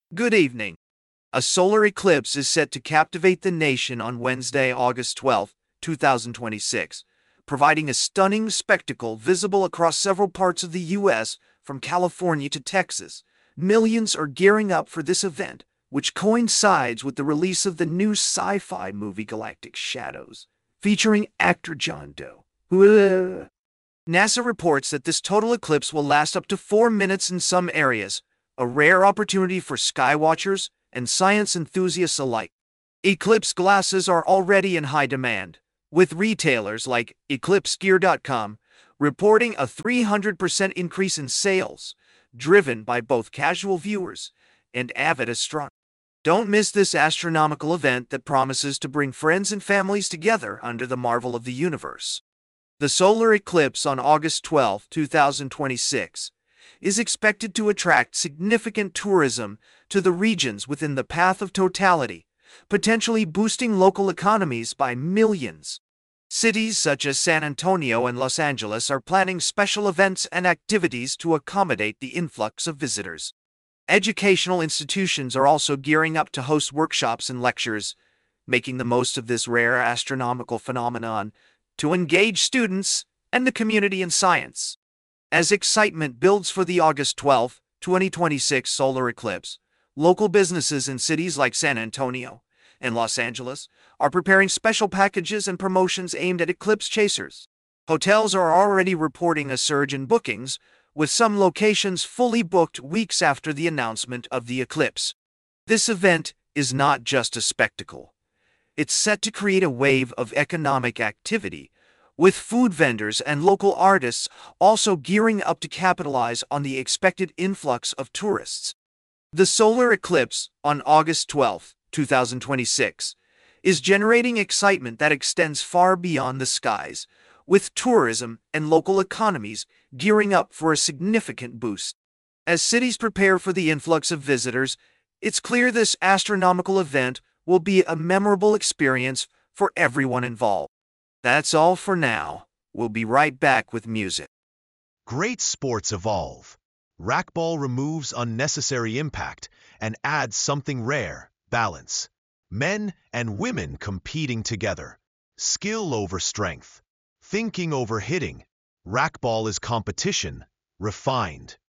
Good evening. A solar eclipse is set to captivate the nation on Wednesday, August 12, 2026, providing a stunning spectacle visible across several parts of the U.S., from California to Texas. Millions are gearing up for this event, which coincides with the release of the new sci-fi movie Galactic Shadows, featuring actor John Doe. NASA reports that this total eclipse will last up to 4 minutes in some areas, a rare opportunity for skywatchers and science enthusiasts alike. Eclipse glasses are already in high demand, with retailers like EclipseGear.com reporting a 300% increase in sales, driven by both casual viewers and avid astronomers. Don't miss this astronomical event that promises to bring friends and families together under the marvel of the universe. The solar eclipse on August 12, 2026, is expected to attract significant tourism to the regions within the path of totality, potentially boosting local economies by millions. Cities such as San Antonio and Los Angeles are planning special events and activities to accommodate the influx of visitors. Educational institutions are also gearing up to host workshops and lectures, making the most of this rare astronomical phenomenon to engage students and the community in science. As excitement builds for the August 12, 2026 solar eclipse, local businesses in cities like San Antonio and Los Angeles are preparing special packages and promotions aimed at eclipse chasers. Hotels are already reporting a surge in bookings, with some locations fully booked weeks after the announcement of the eclipse. This event is not just a spectacle. It's set to create a wave of economic activity, with food vendors and local artists also gearing up to capitalize on the expected influx of tourists. The solar eclipse on August 12, 2026, is generating excitement that extends far beyond the skies, with tourism and local economies gearing up for a significant boost. As cities prepare for the influx of visitors, it's clear this astronomical event will be a memorable experience for everyone involved. That's all for now. We'll be right back with music. Great sports evolve. Racquetball removes unnecessary impact and adds something rare, balance. Men and women competing together. Skill over strength. Thinking over hitting. Racquetball is competition, refined.